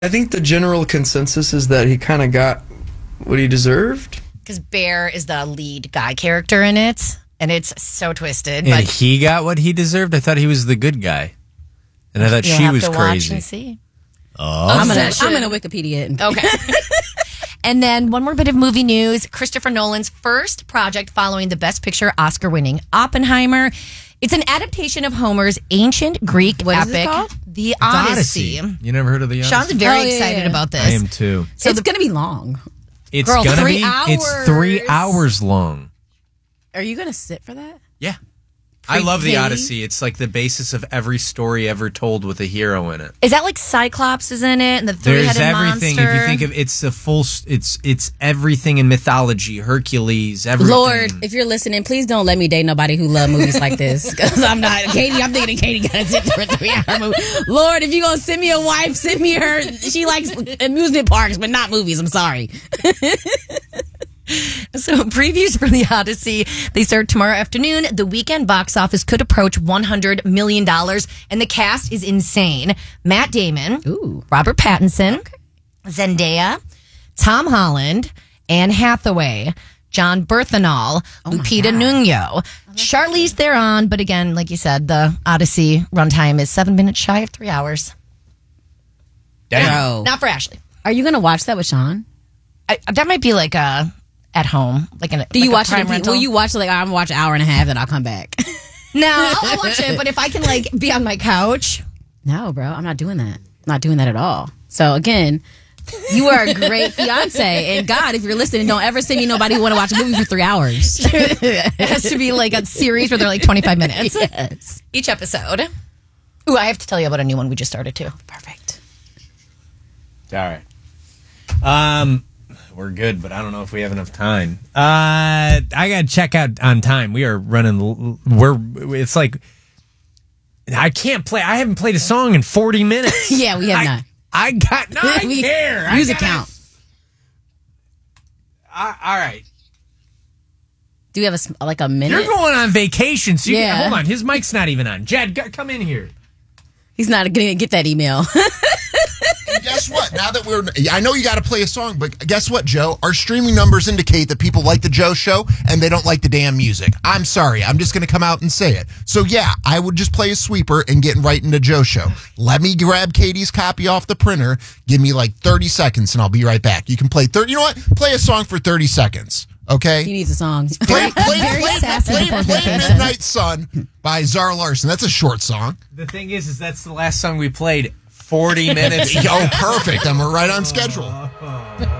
I think the general consensus is that he kind of got what he deserved. Because Bear is the lead guy character in it, and it's so twisted. And he got what he deserved? I thought he was the good guy. And I thought she was watch crazy. and see. Oh. I'm gonna Wikipedia it. Okay. And then one more bit of movie news. Christopher Nolan's first project following the Best Picture Oscar-winning Oppenheimer. It's an adaptation of Homer's ancient Greek What is epic, it called? The Odyssey. You never heard of the Odyssey? Sean's very excited about this. I am too. So it's going to be long. It's Girl, gonna 3 be. hours. It's 3 hours long. Are you going to sit for that? Yeah. I love the Pre-paid? Odyssey. It's like the basis of every story ever told with a hero in it. Is that like Cyclops is in it and the There's three-headed everything. monster? If you think of it's the full. It's everything in mythology. Hercules. Everything. Lord, if you're listening, please don't let me date nobody who love movies like this. Because I'm not. Katie, I'm thinking Katie got to sit for a 3-hour movie. Lord, if you're going to send me a wife, send me her. She likes amusement parks, but not movies. I'm sorry. So previews for the Odyssey, they start tomorrow afternoon. The weekend box office could approach $100 million, and the cast is insane. Matt Damon, Robert Pattinson, Zendaya, Tom Holland, Anne Hathaway, John Berthenol, Lupita Nyong'o, Charlize Theron. But again, like you said, the Odyssey runtime is 7 minutes shy of 3 hours. Damn. Not for Ashley. Are you going to watch that with Sean? That might be like at home, like Do you watch Prime it? rental. Will you watch it like I'm watch an hour and a half, then I'll come back? No, I'll watch it. But if I can like be on my couch, No, bro, I'm not doing that. I'm not doing that at all. So again, you are a great fiance, and God, if you're listening, don't ever send me nobody who want to watch a movie for 3 hours. it has to be like a series where they're like 25 minutes Yes, each episode. Ooh, I have to tell you about a new one we just started too. perfect. All right. We're good, but I don't know if we have enough time. I got to check out on time. We are running. It's like I can't play. I haven't played a song in 40 minutes. Yeah, we have not. I got. No, I care. Music count. All right. Do you have a minute? You're going on vacation, so Yeah. hold on. His mic's not even on. Jed, come in here. He's not going to get that email. And guess what? Now that I know you got to play a song, but guess what, Joe? Our streaming numbers indicate that people like the Joe Show and they don't like the damn music. I'm sorry. I'm just going to come out and say it. So yeah, I would just play a sweeper and get right into Joe Show. Let me grab Katie's copy off the printer. Give me like 30 seconds and I'll be right back. You can play 30. You know what? Play a song for 30 seconds. Okay? He needs a song. Play sassy before vacation. Midnight Sun by Zara Larson. That's a short song. The thing is that's the last song we played. 40 minutes. Oh, perfect. I'm right on schedule.